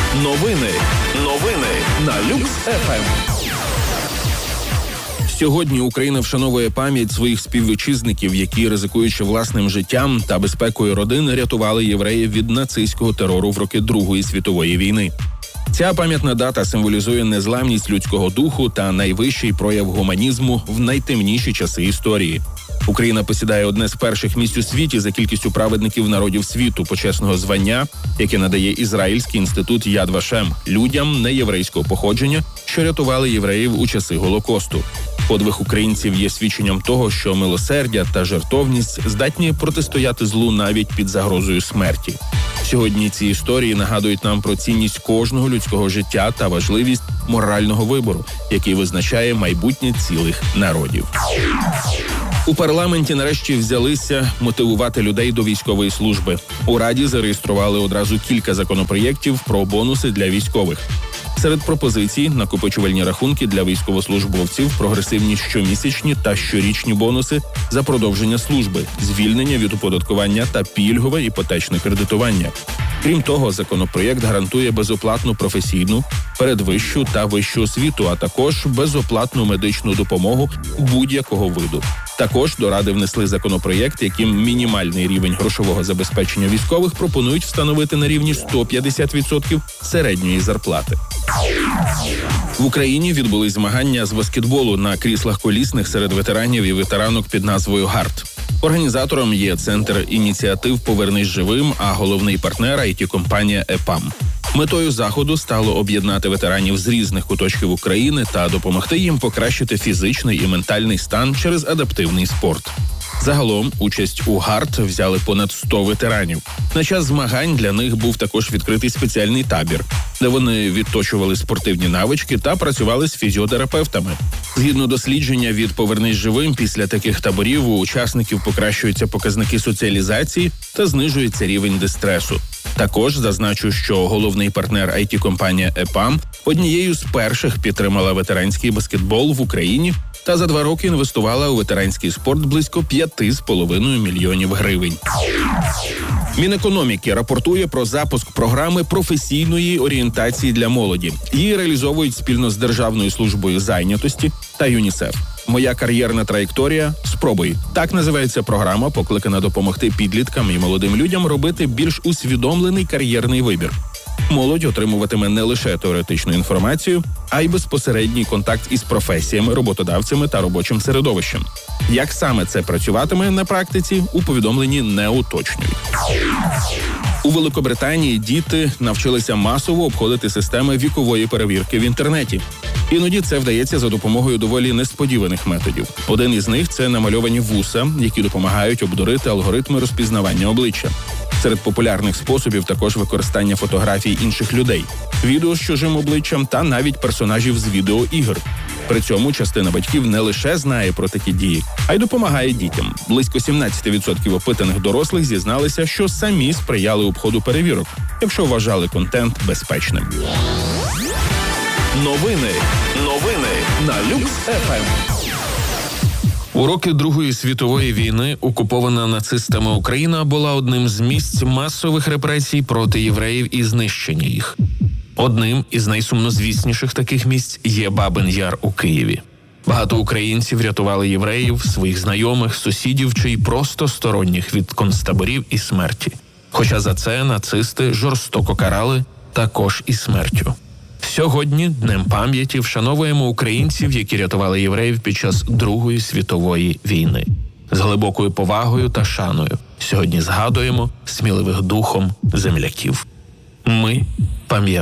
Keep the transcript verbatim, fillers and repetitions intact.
Новини. Новини на Люкс еф ем. Сьогодні Україна вшановує пам'ять своїх співвітчизників, які, ризикуючи власним життям та безпекою родин, рятували євреїв від нацистського терору в роки Другої світової війни. Ця пам'ятна дата символізує незламність людського духу та найвищий прояв гуманізму в найтемніші часи історії. Україна посідає одне з перших місць у світі за кількістю праведників народів світу почесного звання, яке надає Ізраїльський інститут Яд Вашем людям неєврейського походження, що рятували євреїв у часи Голокосту. Подвиг українців є свідченням того, що милосердя та жертовність здатні протистояти злу навіть під загрозою смерті. Сьогодні ці історії нагадують нам про цінність кожного людського життя та важливість морального вибору, який визначає майбутнє цілих народів. У парламенті нарешті взялися мотивувати людей до військової служби. У Раді зареєстрували одразу кілька законопроєктів про бонуси для військових. Серед пропозицій – накопичувальні рахунки для військовослужбовців, прогресивні щомісячні та щорічні бонуси за продовження служби, звільнення від оподаткування та пільгове іпотечне кредитування. Крім того, законопроєкт гарантує безоплатну професійну, передвищу та вищу освіту, а також безоплатну медичну допомогу будь-якого виду. Також до Ради внесли законопроєкт, яким мінімальний рівень грошового забезпечення військових пропонують встановити на рівні сто п'ятдесят відсотків середньої зарплати. В Україні відбулись змагання з баскетболу на кріслах колісних серед ветеранів і ветеранок під назвою «Гарт». Організатором є Центр ініціатив «Повернись живим», а головний партнер – ай ті-компанія «ЕПАМ». Метою заходу стало об'єднати ветеранів з різних куточків України та допомогти їм покращити фізичний і ментальний стан через адаптивний спорт. Загалом участь у «Гарт» взяли понад сто ветеранів. На час змагань для них був також відкритий спеціальний табір, де вони відточували спортивні навички та працювали з фізіотерапевтами. Згідно дослідження від «Повернись живим», після таких таборів у учасників покращуються показники соціалізації та знижується рівень дистресу. Також зазначу, що головний партнер ай ті-компанія «ЕПАМ» однією з перших підтримала ветеранський баскетбол в Україні та за два роки інвестувала у ветеранський спорт близько п'яти з половиною мільйонів гривень. Мінекономіки рапортує про запуск програми професійної орієнтації для молоді. Її реалізовують спільно з Державною службою зайнятості та ЮНІСЕФ. «Моя кар'єрна траєкторія. Спробуй». Так називається програма, покликана допомогти підліткам і молодим людям робити більш усвідомлений кар'єрний вибір. Молодь отримуватиме не лише теоретичну інформацію, а й безпосередній контакт із професіями, роботодавцями та робочим середовищем. Як саме це працюватиме на практиці, у повідомленні не уточнюють. У Великобританії діти навчилися масово обходити системи вікової перевірки в інтернеті. Іноді це вдається за допомогою доволі несподіваних методів. Один із них – це намальовані вуса, які допомагають обдурити алгоритми розпізнавання обличчя. Серед популярних способів також використання фотографій інших людей, відео з чужим обличчям та навіть персонажів з відеоігр. При цьому частина батьків не лише знає про такі дії, а й допомагає дітям. Близько сімнадцять відсотків опитаних дорослих зізналися, що самі сприяли обходу перевірок, якщо вважали контент безпечним. Новини. Новини на Люкс еф ем. У роки Другої світової війни окупована нацистами Україна була одним з місць масових репресій проти євреїв і знищення їх. Одним із найсумнозвісніших таких місць є Бабин Яр у Києві. Багато українців рятували євреїв, своїх знайомих, сусідів чи й просто сторонніх від концтаборів і смерті. Хоча за це нацисти жорстоко карали також і смертю. Сьогодні, Днем пам'яті, вшановуємо українців, які рятували євреїв під час Другої світової війни. З глибокою повагою та шаною сьогодні згадуємо сміливих духом земляків. Ми пам'ятаємо.